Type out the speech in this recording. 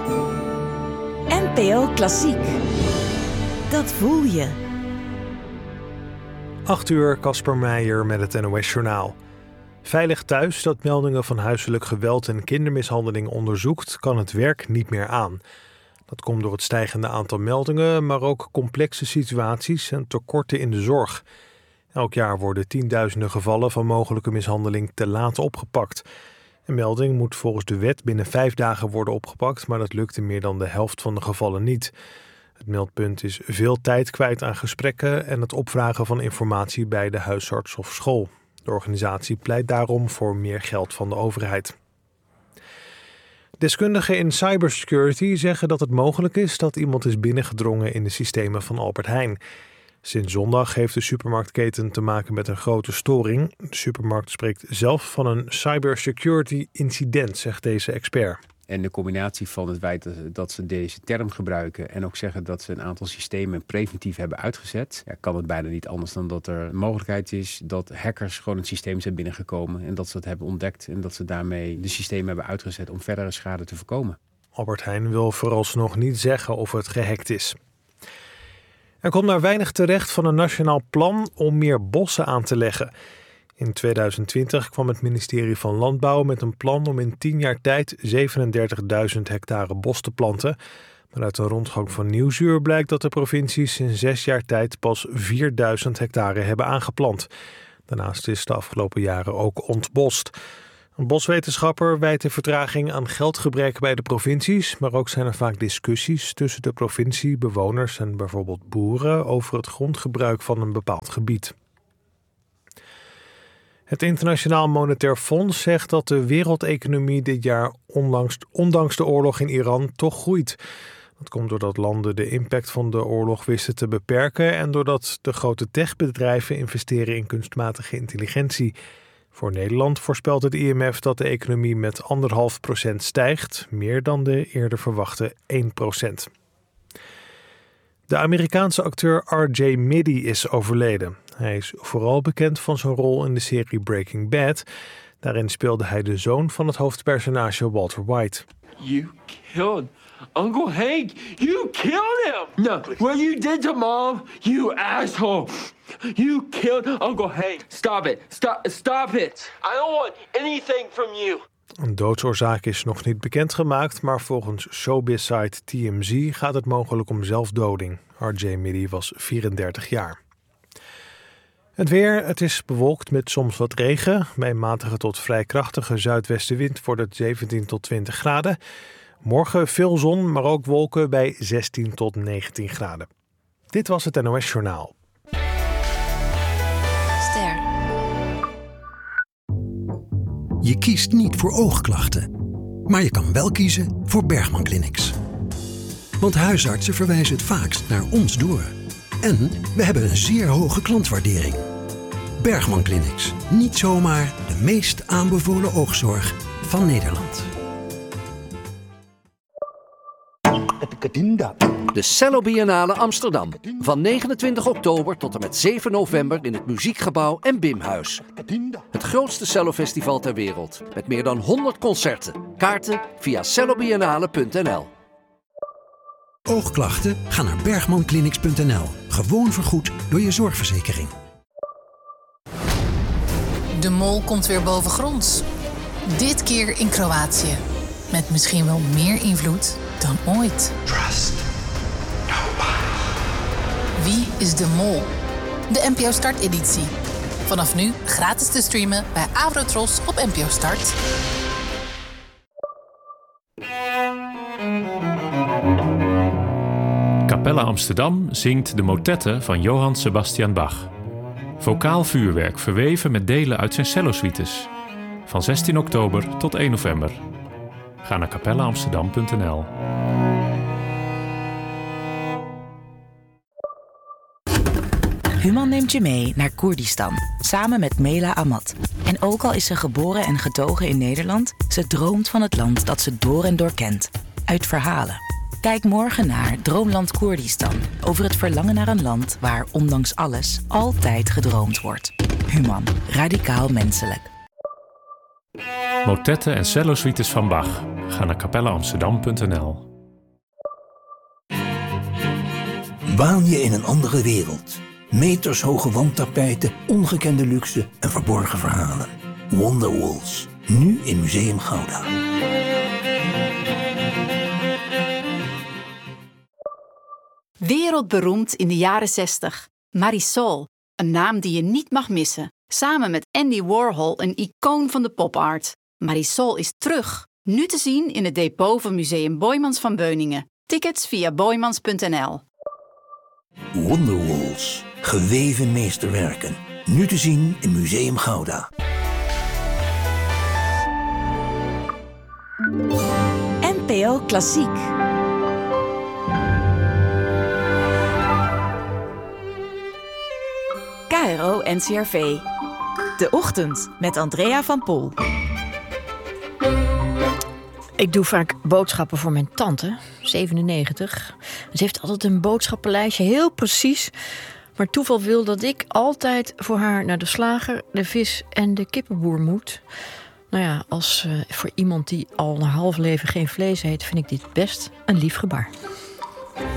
NPO Klassiek. Dat voel je. 8:00, Casper Meijer met het NOS-journaal. Veilig Thuis, dat meldingen van huiselijk geweld en kindermishandeling onderzoekt, kan het werk niet meer aan. Dat komt door het stijgende aantal meldingen, maar ook complexe situaties en tekorten in de zorg. Elk jaar worden tienduizenden gevallen van mogelijke mishandeling te laat opgepakt. Een melding moet volgens de wet binnen 5 dagen worden opgepakt, maar dat lukt in meer dan de helft van de gevallen niet. Het meldpunt is veel tijd kwijt aan gesprekken en het opvragen van informatie bij de huisarts of school. De organisatie pleit daarom voor meer geld van de overheid. Deskundigen in cybersecurity zeggen dat het mogelijk is dat iemand is binnengedrongen in de systemen van Albert Heijn. Sinds zondag heeft de supermarktketen te maken met een grote storing. De supermarkt spreekt zelf van een cybersecurity incident, zegt deze expert. En de combinatie van het feit dat ze deze term gebruiken en ook zeggen dat ze een aantal systemen preventief hebben uitgezet, kan het bijna niet anders dan dat er een mogelijkheid is dat hackers gewoon het systeem zijn binnengekomen en dat ze het hebben ontdekt en dat ze daarmee de systemen hebben uitgezet om verdere schade te voorkomen. Albert Heijn wil vooralsnog niet zeggen of het gehackt is. Er komt maar weinig terecht van een nationaal plan om meer bossen aan te leggen. In 2020 kwam het ministerie van Landbouw met een plan om in 10 jaar tijd 37.000 hectare bos te planten. Maar uit een rondgang van Nieuwsuur blijkt dat de provincies in 6 jaar tijd pas 4.000 hectare hebben aangeplant. Daarnaast is de afgelopen jaren ook ontbost. Een boswetenschapper wijt de vertraging aan geldgebrek bij de provincies, maar ook zijn er vaak discussies tussen de provincie, bewoners en bijvoorbeeld boeren over het grondgebruik van een bepaald gebied. Het Internationaal Monetair Fonds zegt dat de wereldeconomie dit jaar ondanks de oorlog in Iran toch groeit. Dat komt doordat landen de impact van de oorlog wisten te beperken en doordat de grote techbedrijven investeren in kunstmatige intelligentie. Voor Nederland voorspelt het IMF dat de economie met 1,5% stijgt, meer dan de eerder verwachte 1%. De Amerikaanse acteur R.J. Middy is overleden. Hij is vooral bekend van zijn rol in de serie Breaking Bad. Daarin speelde hij de zoon van het hoofdpersonage Walter White. You killed Uncle Hank. You killed him. No, what you did to Mom, you asshole. You killed Uncle Hank. Stop it. Stop it. I don't want anything from you. Een doodsoorzaak is nog niet bekendgemaakt, maar volgens showbiz-site TMZ gaat het mogelijk om zelfdoding. R.J. Middy was 34 jaar. Het weer, het is bewolkt met soms wat regen. Bij een matige tot vrij krachtige zuidwestenwind wordt het 17 tot 20 graden. Morgen veel zon, maar ook wolken bij 16 tot 19 graden. Dit was het NOS Journaal. Ster. Je kiest niet voor oogklachten, maar je kan wel kiezen voor Bergman Clinics. Want huisartsen verwijzen het vaakst naar ons door. En we hebben een zeer hoge klantwaardering. Bergman Clinics, niet zomaar de meest aanbevolen oogzorg van Nederland. De Cello Biennale Amsterdam. Van 29 oktober tot en met 7 november in het Muziekgebouw en Bimhuis. Het grootste cellofestival ter wereld. Met meer dan 100 concerten. Kaarten via cellobiennale.nl. Oogklachten? Ga naar bergmanclinics.nl. Gewoon vergoed door je zorgverzekering. De mol komt weer bovengronds. Dit keer in Kroatië. Met misschien wel meer invloed dan ooit. Trust nobody. Wie is de mol? De NPO Start editie. Vanaf nu gratis te streamen bij Avrotros op NPO Start. Capella Amsterdam zingt de motetten van Johann Sebastian Bach. Vocaal vuurwerk verweven met delen uit zijn cellosuites. Van 16 oktober tot 1 november. Ga naar capellaamsterdam.nl. Human neemt je mee naar Koerdistan, samen met Mela Ahmad. En ook al is ze geboren en getogen in Nederland, ze droomt van het land dat ze door en door kent. Uit verhalen. Kijk morgen naar Droomland Koerdistan. Over het verlangen naar een land waar, ondanks alles, altijd gedroomd wordt. Human. Radicaal menselijk. Motetten en cellosuites van Bach. Ga naar capellaamsterdam.nl. Waan je in een andere wereld. Metershoge wandtapijten, ongekende luxe en verborgen verhalen. Wonderwalls, nu in Museum Gouda. Wereldberoemd in de jaren 60. Marisol, een naam die je niet mag missen. Samen met Andy Warhol een icoon van de popart. Marisol is terug, nu te zien in het depot van Museum Boijmans van Beuningen. Tickets via boijmans.nl. Wonderwalls, geweven meesterwerken. Nu te zien in Museum Gouda. NPO Klassiek. KRO NCRV. De Ochtend met Andrea van Pol. Ik doe vaak boodschappen voor mijn tante, 97. Ze heeft altijd een boodschappenlijstje, heel precies. Maar toeval wil dat ik altijd voor haar naar de slager, de vis en de kippenboer moet. Nou ja, als voor iemand die al een half leven geen vlees eet, vind ik dit best een lief gebaar.